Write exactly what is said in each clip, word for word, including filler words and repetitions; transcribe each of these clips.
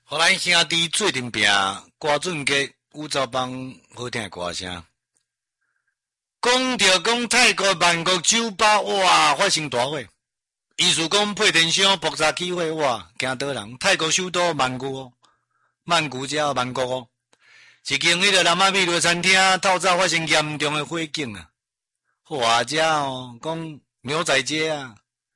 互咱兄弟做阵拼，歌准吉宇宙帮好听的歌声。讲着讲泰国万国酒吧，哇，发生大火。意思讲配电箱爆炸起火，哇，惊倒人。泰国首都曼谷哦，曼谷遮曼谷哦，一间迄个南亚美路餐厅透早发生严重的火警啊！哇，遮哦，讲牛仔街啊。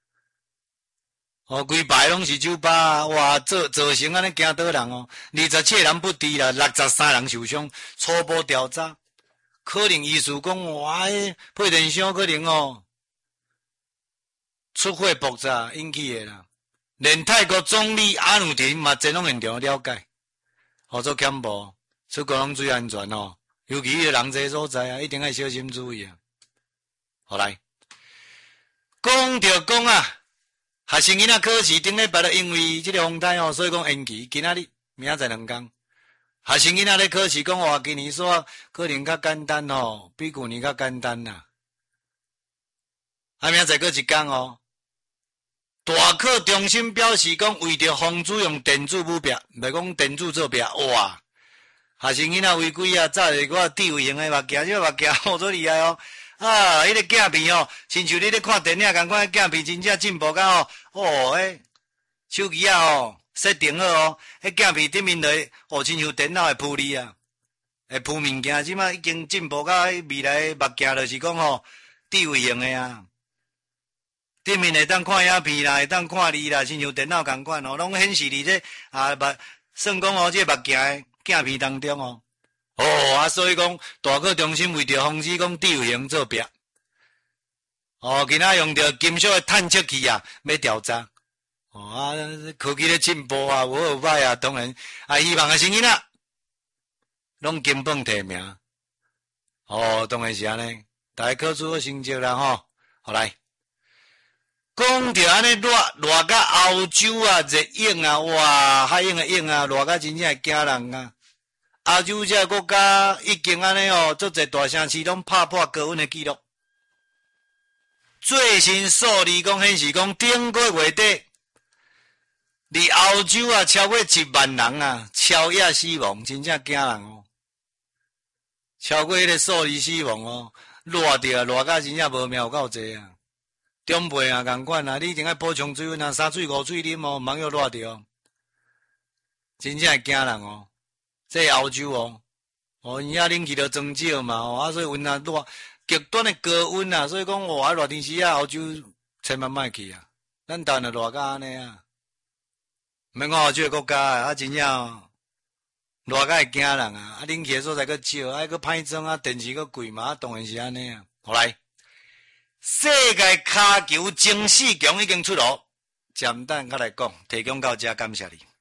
哦，规排拢是酒吧，哇，造造成安尼惊倒人哦，二十七人不治啦，六十三人受伤。初步调查，可能意思讲，哇，迄配电箱可能哦出火爆炸引起的啦。连泰国总理阿努廷嘛前往现场了解，合作检报，出国拢注意安全哦，尤其迄个人济所在啊，一定要小心注意啊。好来，讲着讲啊。学生囡仔考试顶礼拜咧，因为即个风台哦，所以讲延期。今仔日明仔载两工，学生囡仔咧考试讲话，今年说可能较简单哦，比旧年较简单啦。啊，明仔载过一工哦，大考中心表示讲，为着防止用电子舞弊，袂讲电子作弊，哇！学生囡仔违规啊，早就我智慧型的目镜，这目镜好做厉害哦。啊，迄、那个镜片哦，亲像你咧看电影，共款镜片真正进步到哦，哦，迄手机啊哦，设定好哦，迄镜片顶面咧，哦，亲像电脑会扑你啊，会扑物件，即摆已经进步到未来目镜就是讲哦，智慧型的啊，顶面会当看影片啦，会当看字啦，亲像电脑共款哦，拢显示伫这啊目，算讲哦，这目镜的镜片当中哦。哦啊，所以讲大考中心为着防止讲智慧型作弊，哦，今仔用着金属的探测器啊，要调查。哦啊，科技咧进步啊，有好有歹啊，当然啊，希望个生囡仔拢金榜题名。哦，当然是安尼，大家考出好成绩啦吼。好来，讲着安尼热热甲欧洲啊，热影啊，哇，海影的影啊，热甲真正会惊人啊。亚洲这个国家已经安尼哦，足侪大城市拢拍破高温的记录。最新数字讲显示讲，顶个月底，伫欧洲啊超过一万人啊，超越死亡，真正惊人哦。超过迄个数字死亡哦，热着啊，热甲真正无命有够济啊。中辈啊，共款啊，你一定要补充水分啊，三水五水啉哦，茫要热着哦，真正会惊人哦。这欧洲哦，哦，伊遐冷气就装少嘛，哦，啊，所以温啊热，极端的高温啊，所以讲哇，热天时啊，欧洲千万莫去啊，咱台湾就热甲安尼啊，免讲欧洲的国家啊，真正热甲会惊人啊，啊，冷气的所在佫少，啊，佫歹装啊，电视佫贵嘛，啊，当然是安尼啊。好来，世界骹球前四强已经出炉，暂等甲来讲，提供到这，感谢你。